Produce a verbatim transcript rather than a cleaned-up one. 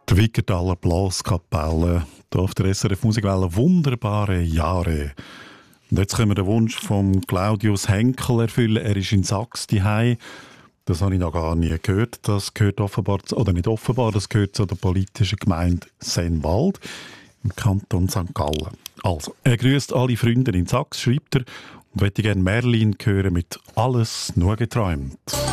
Die Wickertaler Blaskapelle, hier auf der S R F Musikwelle, wunderbare Jahre. Und jetzt können wir den Wunsch von Claudius Henkel erfüllen. Er ist in Sachs daheim. Das habe ich noch gar nie gehört. Das gehört offenbar, oder nicht offenbar, das gehört zu der politischen Gemeinde Sennwald im Kanton Sankt Gallen. Also, er grüßt alle Freunde in Sachs, schreibt er, und möchte gerne Merlin hören mit «Alles nur geträumt».